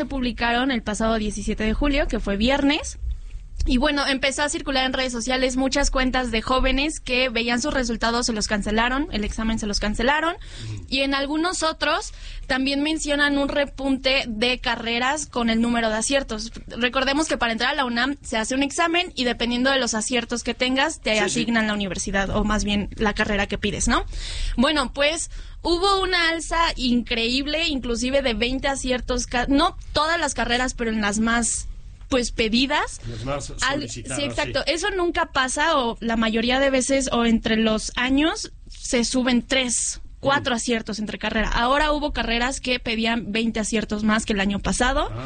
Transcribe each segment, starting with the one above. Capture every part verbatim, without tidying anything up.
Se publicaron el pasado diecisiete de julio, que fue viernes. Y bueno, empezó a circular en redes sociales muchas cuentas de jóvenes que veían sus resultados, se los cancelaron, el examen se los cancelaron. Y en algunos otros también mencionan un repunte de carreras con el número de aciertos. Recordemos que para entrar a la UNAM se hace un examen y dependiendo de los aciertos que tengas, te sí, asignan sí. la universidad o más bien la carrera que pides, ¿no? Bueno, pues hubo una alza increíble, inclusive de veinte aciertos, no todas las carreras, pero en las más pues pedidas. Las más solicitadas. Sí, exacto. Sí. Eso nunca pasa, o la mayoría de veces, o entre los años, se suben tres, cuatro mm. aciertos entre carrera. Ahora hubo carreras que pedían veinte aciertos más que el año pasado. Ah.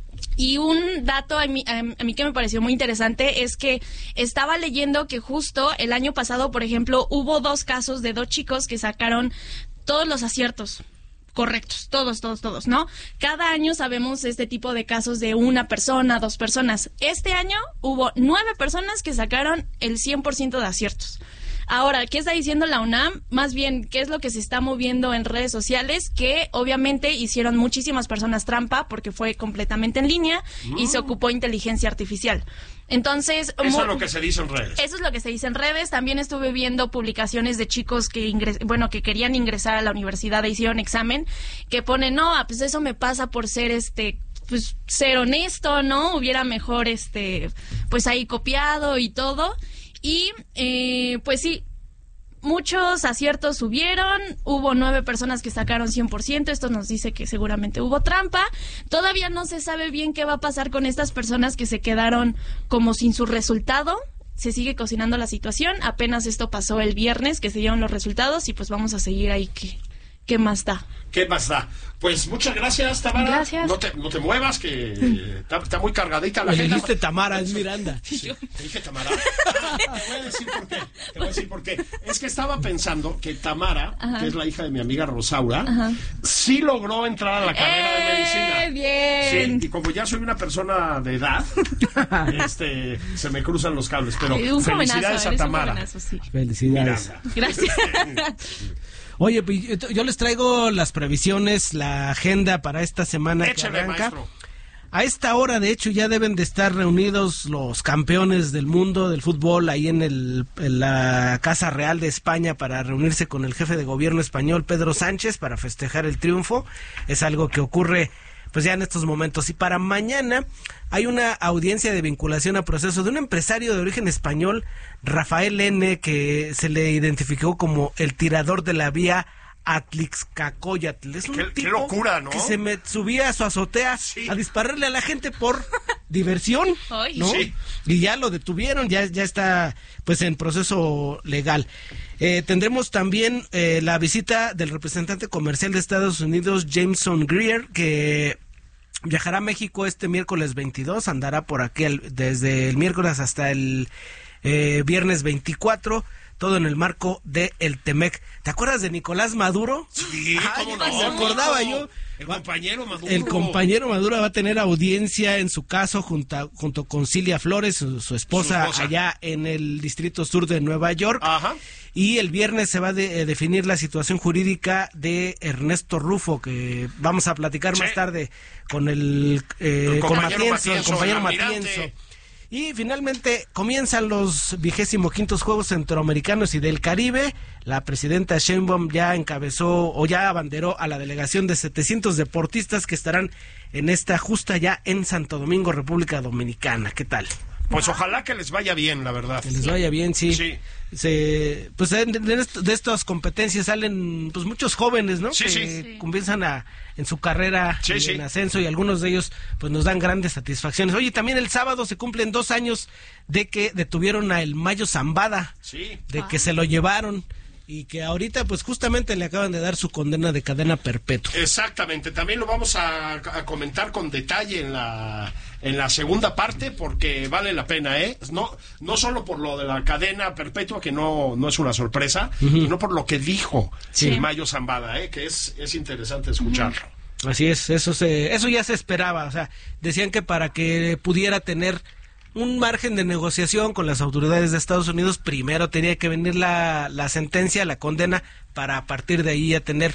Y un dato a mí, a mí que me pareció muy interesante es que estaba leyendo que justo el año pasado, por ejemplo, hubo dos casos de dos chicos que sacaron todos los aciertos correctos, todos, todos, todos, ¿no? Cada año sabemos este tipo de casos de una persona, dos personas. Este año hubo nueve personas que sacaron el cien por ciento de aciertos. Ahora, ¿qué está diciendo la UNAM? Más bien, ¿qué es lo que se está moviendo en redes sociales? Que obviamente hicieron muchísimas personas trampa porque fue completamente en línea mm. y se ocupó inteligencia artificial. Entonces, eso es lo que se dice en redes. Eso es lo que se dice en redes. También estuve viendo publicaciones de chicos que ingres, bueno, que querían ingresar a la universidad e hicieron examen, que ponen, no, pues eso me pasa por ser este pues ser honesto, ¿no? Hubiera mejor este pues ahí copiado y todo. Y eh, pues sí, muchos aciertos subieron, hubo nueve personas que sacaron cien por ciento, esto nos dice que seguramente hubo trampa. Todavía no se sabe bien qué va a pasar con estas personas que se quedaron como sin su resultado. Se sigue cocinando la situación, apenas esto pasó el viernes que se dieron los resultados y pues vamos a seguir ahí. ¿Qué, qué más da? ¿Qué más da? Pues muchas gracias, Tamara. Gracias. No te, no te muevas, que está, está muy cargadita la Me agenda. dijiste Tamara, es Miranda. Sí, ¿te dije Tamara? Ah, te voy a decir por qué. Te voy a decir por qué. Es que estaba pensando que Tamara, Ajá. que es la hija de mi amiga Rosaura, Ajá. sí logró entrar a la carrera ¡Eh, de medicina. Bien. Sí, y como ya soy una persona de edad, este, se me cruzan los cables. Pero Ay, felicidades a Tamara. Jovenazo, sí. Felicidades. Miranda. Gracias. Oye, yo les traigo las previsiones, la agenda para esta semana. Échale, que arranca. maestro. A esta hora, de hecho, ya deben de estar reunidos los campeones del mundo del fútbol ahí en, el, en la Casa Real de España para reunirse con el jefe de gobierno español, Pedro Sánchez, para festejar el triunfo. Es algo que ocurre pues ya en estos momentos. Y para mañana hay una audiencia de vinculación a proceso de un empresario de origen español, Rafael N., que se le identificó como el tirador de la vía Atlixcacoyatl. Es un qué, tipo qué locura, ¿no? que se me subía a su azotea sí. a dispararle a la gente por diversión, Ay. ¿no? Sí. Y ya lo detuvieron, ya, ya está pues en proceso legal. Eh, tendremos también eh, la visita del representante comercial de Estados Unidos, Jameson Greer, que viajará a México este miércoles veintidós, andará por aquí el, desde el miércoles hasta el eh, viernes veinticuatro, todo en el marco de el Temec. ¿Te acuerdas de Nicolás Maduro? Sí, Ay, cómo no, no. me acordaba yo. El compañero Maduro. El compañero Maduro va a tener audiencia en su caso junto, junto con Cilia Flores, su, su, esposa, su esposa, allá en el Distrito Sur de Nueva York. Ajá. Y el viernes se va a de, eh, definir la situación jurídica de Ernesto Rufo, que vamos a platicar sí. más tarde con el, eh, el con Matienzo, Matienzo, el compañero el Matienzo. Y finalmente comienzan los vigésimo quintos Juegos Centroamericanos y del Caribe. La presidenta Sheinbaum ya encabezó o ya abanderó a la delegación de setecientos deportistas que estarán en esta justa ya en Santo Domingo, República Dominicana. ¿Qué tal? Pues ojalá que les vaya bien, la verdad. Que les vaya bien, sí. Sí. Se, pues de, de, de estas competencias salen pues muchos jóvenes, ¿no? Sí, que sí. comienzan a en su carrera sí, y sí. en ascenso, y algunos de ellos pues nos dan grandes satisfacciones. Oye, también el sábado se cumplen dos años de que detuvieron a el Mayo Zambada, sí. de ah. que se lo llevaron y que ahorita pues justamente le acaban de dar su condena de cadena perpetua. Exactamente, también lo vamos a, a comentar con detalle en la en la segunda parte, porque vale la pena, ¿eh? No, no solo por lo de la cadena perpetua, que no, no es una sorpresa, uh-huh. sino por lo que dijo sí. el Mayo Zambada, ¿eh? Que es, es interesante escucharlo. Uh-huh. Así es, eso se, eso ya se esperaba, o sea, decían que para que pudiera tener un margen de negociación con las autoridades de Estados Unidos, primero tenía que venir la, la sentencia, la condena, para a partir de ahí ya tener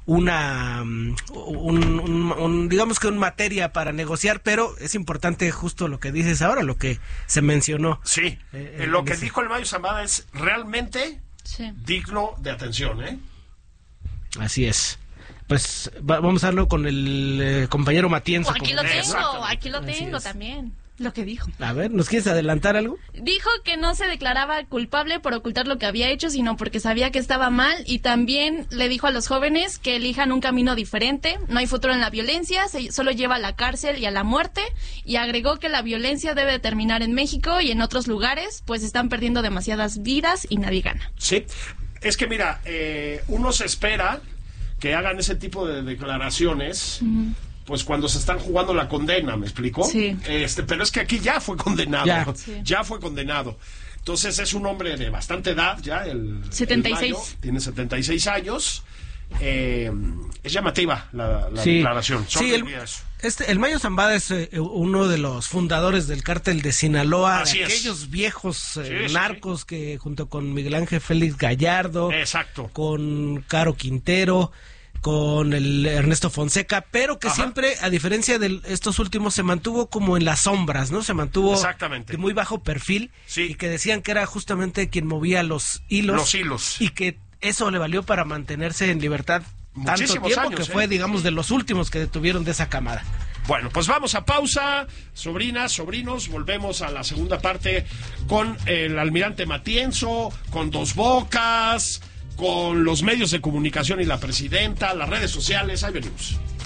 una un, un, un, digamos que una materia para negociar, pero es importante justo lo que dices ahora, lo que se mencionó. Sí, eh, lo que ese... dijo el Mayo Zambada es realmente sí. digno de atención, ¿eh? Así es. Pues va, vamos a hablarlo con el eh, compañero Matienzo. Oh, aquí lo tengo, aquí lo tengo también. Lo que dijo. A ver, ¿nos quieres adelantar algo? Dijo que no se declaraba culpable por ocultar lo que había hecho, sino porque sabía que estaba mal, y también le dijo a los jóvenes que elijan un camino diferente. No hay futuro en la violencia, se, solo lleva a la cárcel y a la muerte, y agregó que la violencia debe terminar en México y en otros lugares, pues están perdiendo demasiadas vidas y nadie gana. Sí, es que mira, eh, uno se espera que hagan ese tipo de declaraciones... Uh-huh. Pues cuando se están jugando la condena, ¿me explicó? Sí. Este, pero es que aquí ya fue condenado. Ya, sí. ya fue condenado. Entonces es un hombre de bastante edad ya, el setenta y seis. El Mayo, tiene setenta y seis años. Eh, es llamativa la, la sí. declaración. Sí, el, este, el Mayo Zambada es eh, uno de los fundadores del cártel de Sinaloa, Así de es. aquellos viejos eh, sí, narcos sí. que junto con Miguel Ángel Félix Gallardo, Exacto. con Caro Quintero, con el Ernesto Fonseca, pero que Ajá. siempre, a diferencia de estos últimos, se mantuvo como en las sombras, ¿no? Se mantuvo Exactamente. de muy bajo perfil sí. y que decían que era justamente quien movía los hilos. Los hilos. Y que eso le valió para mantenerse en libertad Muchísimos tanto tiempo, años, que fue, ¿eh? digamos, de los últimos que detuvieron de esa camada. Bueno, pues vamos a pausa, sobrinas, sobrinos, volvemos a la segunda parte con el almirante Matienzo, con Dos Bocas, con los medios de comunicación y la presidenta, las redes sociales. Ahí venimos.